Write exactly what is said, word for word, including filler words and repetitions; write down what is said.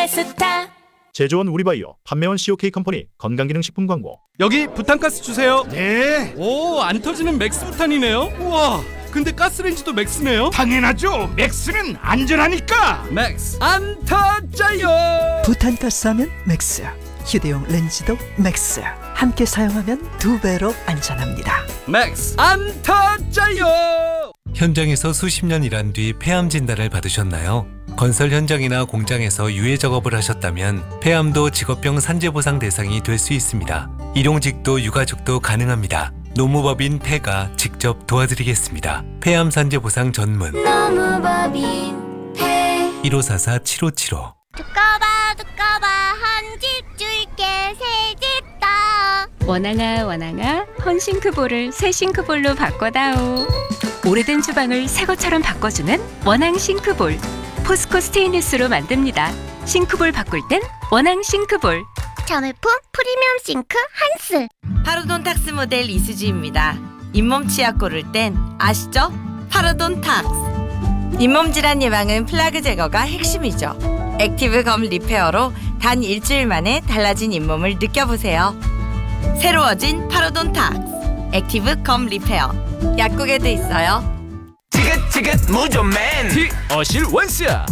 필라스타. 제조원 우리바이오, 판매원 씨오케이 컴퍼니 건강기능식품 광고. 여기 부탄가스 주세요. 네, 오, 안 터지는 맥스 부탄이네요. 우와, 근데 가스레인지도 맥스네요. 당연하죠. 맥스는 안전하니까. 맥스 안 터져요. 부탄가스 하면 맥스, 휴대용 렌즈도 맥스. 함께 사용하면 두 배로 안전합니다. 맥스 안 터져요. 현장에서 수십 년 일한 뒤 폐암 진단을 받으셨나요? 건설 현장이나 공장에서 유해 작업을 하셨다면 폐암도 직업병 산재보상 대상이 될 수 있습니다. 일용직도 유가족도 가능합니다. 노무법인 폐가 직접 도와드리겠습니다. 폐암 산재보상 전문 노무법인 폐. 일오사사 칠오칠오. 두꺼봐 두꺼봐 한 집 줄게 새 집 다. 원앙아 원앙아 헌싱크볼을 새 싱크볼로 바꿔다오. 오래된 주방을 새 것처럼 바꿔주는 원앙 싱크볼. 포스코 스테인리스로 만듭니다. 싱크볼 바꿀 땐 원앙 싱크볼. 자매품 프리미엄 싱크 한스. 파르돈탁스 모델 이수지입니다. 잇몸 치약 고를 땐 아시죠? 파르돈탁스. 잇몸 질환 예방은 플라그 제거가 핵심이죠. 액티브 검 리페어로 단 일주일 만에 달라진 잇몸을 느껴보세요. 새로워진 파르돈탁스 액티브 검 리페어. 약국에도 있어요. 지긋지긋 무좀맨. 티 어실 원스야.